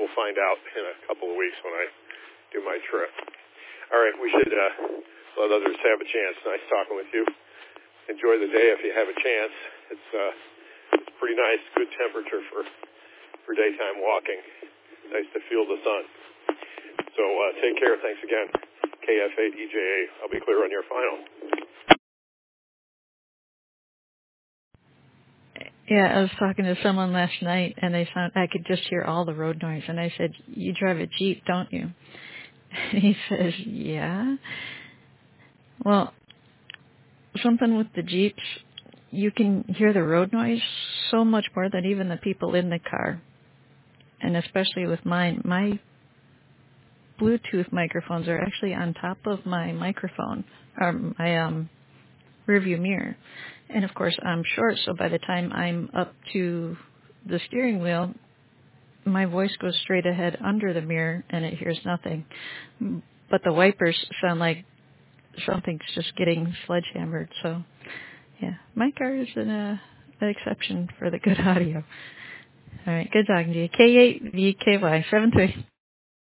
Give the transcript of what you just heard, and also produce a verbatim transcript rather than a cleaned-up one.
we'll find out in a couple of weeks when I do my trip. All right, we should uh, let others have a chance. Nice talking with you. Enjoy the day if you have a chance. It's, uh, it's pretty nice, good temperature for, for daytime walking. Nice to feel the sun. So uh, take care. Thanks again. K F eight E J A. I'll be clear on your final. Yeah, I was talking to someone last night, and they sound, I could just hear all the road noise. And I said, "You drive a Jeep, don't you?" And he says, "Yeah." Well, something with the Jeeps, you can hear the road noise so much more than even the people in the car. And especially with mine, my Bluetooth microphones are actually on top of my microphone, or my um, rearview mirror. And of course, I'm short, so by the time I'm up to the steering wheel, my voice goes straight ahead under the mirror, and it hears nothing. But the wipers sound like something's just getting sledgehammered. So, yeah, my car is an, uh, an exception for the good audio. All right, good talking to you. K eight V K Y seven three.